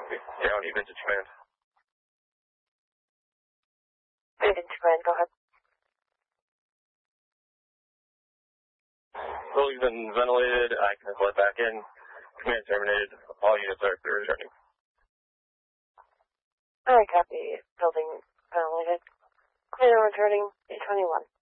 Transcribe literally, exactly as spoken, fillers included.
County Vintage Command. Vintage Command, go ahead. Building's been ventilated. I can let back in. Command terminated. All units are clear returning. Alright, copy. Building ventilated. Clear returning, eight twenty-one.